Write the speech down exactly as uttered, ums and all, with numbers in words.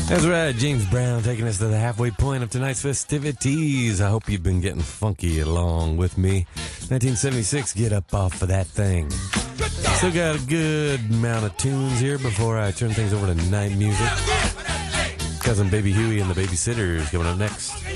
That's right, James Brown taking us to the halfway point of tonight's festivities. I hope you've been getting funky along with me. nineteen seventy-six, get up off of that thing. Still got a good amount of tunes here before I turn things over to night music. Cousin Baby Huey and the Babysitters coming up next.